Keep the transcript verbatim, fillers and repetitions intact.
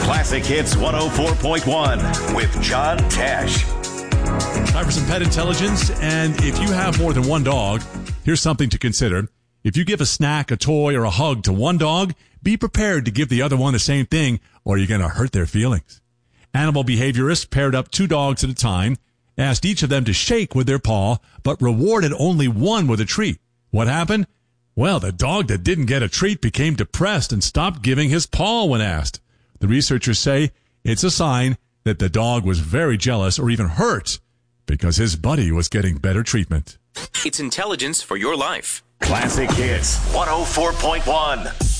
Classic Hits one oh four point one with John Tesh. Time for some pet intelligence. And if you have more than one dog, here's something to consider. If you give a snack, a toy, or a hug to one dog, be prepared to give the other one the same thing, or you're going to hurt their feelings. Animal behaviorists paired up two dogs at a time, asked each of them to shake with their paw, but rewarded only one with a treat. What happened? Well, the dog that didn't get a treat became depressed and stopped giving his paw when asked. The researchers say it's a sign that the dog was very jealous or even hurt because his buddy was getting better treatment. It's intelligence for your life. Classic Hits one oh four point one.